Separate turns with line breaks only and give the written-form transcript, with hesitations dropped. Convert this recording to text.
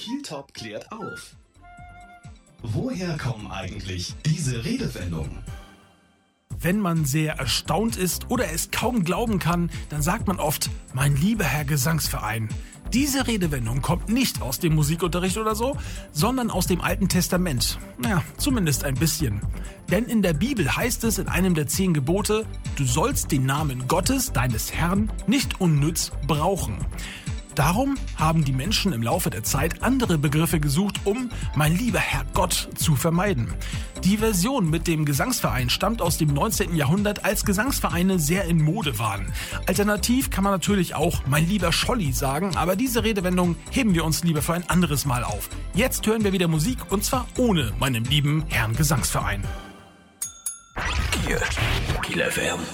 Skilltop klärt auf. Woher kommen eigentlich diese Redewendungen?
Wenn man sehr erstaunt ist oder es kaum glauben kann, dann sagt man oft, mein lieber Herr Gesangsverein. Diese Redewendung kommt nicht aus dem Musikunterricht oder so, sondern aus dem Alten Testament. Naja, zumindest ein bisschen. Denn in der Bibel heißt es in einem der 10 Gebote, du sollst den Namen Gottes, deines Herrn, nicht unnütz brauchen. Darum haben die Menschen im Laufe der Zeit andere Begriffe gesucht, um mein lieber Herr Gott zu vermeiden. Die Version mit dem Gesangsverein stammt aus dem 19. Jahrhundert, als Gesangsvereine sehr in Mode waren. Alternativ kann man natürlich auch mein lieber Scholli sagen, aber diese Redewendung heben wir uns lieber für ein anderes Mal auf. Jetzt hören wir wieder Musik und zwar ohne meinem lieben Herrn Gesangsverein.
Hier, Kiel FM.